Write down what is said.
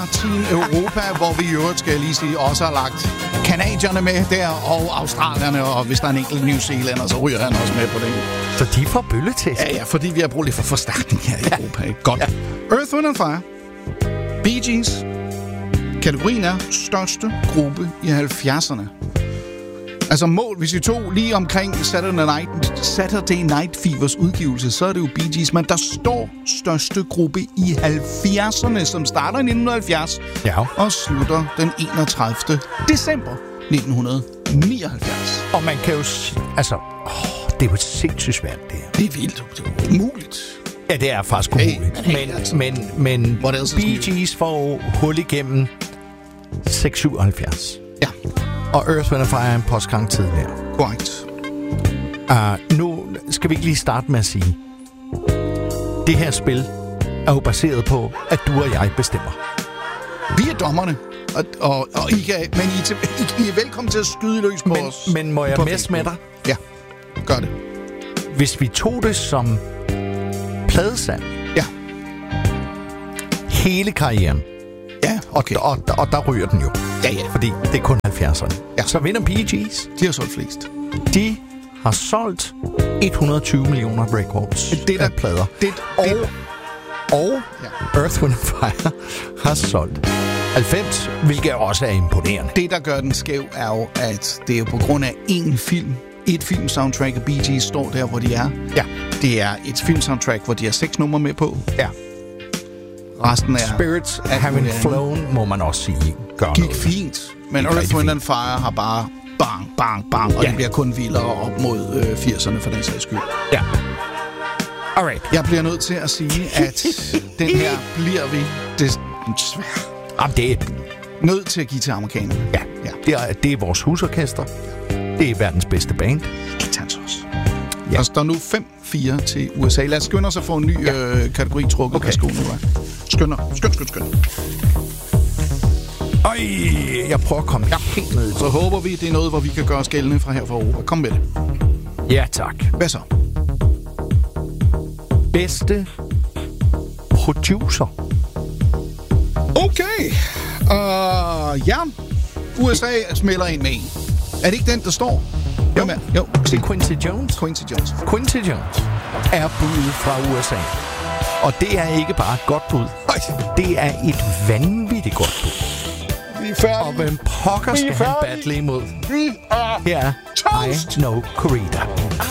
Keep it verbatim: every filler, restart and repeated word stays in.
Team Europa, hvor vi i øvrigt, skal jeg lige sige, også har lagt kanadierne med der, og australierne, og hvis der er en enkelt New Zealander, så ryger han også med på det. Så de får bølletest? Ja, ja, fordi vi har brugt lidt for forstærkning her i ja. Europa. Ikke? Godt. Ja. Earth, Wind and Fire. Bee Gees. Kategorien er største gruppe i halvfjerdserne. Altså mål, hvis vi tog lige omkring Saturday Night, Saturday Night Fevers udgivelse, så er det jo Bee Gees, men der står største gruppe i halvfjerdserne, som starter i nitten halvfjerds ja. og slutter den enogtredivte december nitten nioghalvfjerds. Og man kan jo altså, åh, det er jo sindssygt svært, det her. Det er vildt. Det er umuligt. Ja, det er faktisk umuligt. Hey, hey, men, altså. men, men Bee Gees får hul igennem seks syvoghalvfjerds. Ja. Og Earth, Wind and Fire er en postgang tidligere. Korrekt. Uh, nu skal vi ikke lige starte med at sige, det her spil er jo baseret på, at du og jeg bestemmer. Vi er dommerne, og, og, og I, kan, men I, til, I, I er velkommen til at skyde løs på men, os. Men må jeg messe med dig? Ja, gør det. Hvis vi tog det som pladesalg, ja. hele karrieren, ja, okay. og, og, og der ryger den jo. Ja, ja. Fordi det er kun halvfjerdserne. Ja. Så vinder Bee Gees. De har solgt flest. De har solgt et hundrede og tyve millioner records det der, af plader. Det, og det, og ja. Earth, Wind and Fire har solgt halvfems, hvilket også er imponerende. Det, der gør den skæv, er jo, at det er på grund af én film. Et filmsoundtrack af Bee Gees står der, hvor de er. Ja. Det er et filmsoundtrack, hvor de har seks numre med på. Ja. Resten er... Spirits Having Flown, må man også sige, gør gik noget. Fint. Men Earth, Wind and Fire har bare bang, bang, bang, og ja. Det bliver kun vildere op mod øh, firserne for den sags skyld. Ja. Alright. Jeg bliver nødt til at sige, at den her bliver vi desværre Jamen, det er nødt til at give til amerikanerne. Ja, ja. Det, er, det er vores husorkester. Det er verdens bedste band. Gitarns også. Ja. Der står nu fem fire til U S A. Lad os skynde os at få en ny ja. øh, kategori trukket. Okay. Værsgo nu. Skynder. Skynd, skynd, skynd. Øj, jeg prøver at komme ja. helt ned. Så håber vi, det er noget, hvor vi kan gøre os gældende fra her fra Europa. Kom med det. Ja, tak. Hvad så? Bedste producer. Okay. Uh, ja. U S A smelter en med en. Er det ikke den, der står? Jo. Med? Jo. Det er Quincy Jones. Quincy Jones. Quincy Jones er budet fra U S A. Og det er ikke bare et godt bud. Det er et vanvittigt godt bud. Vi er færdige. Og hvem pokker skal han battle imod? Vi er Her er toast. I Know Corrida.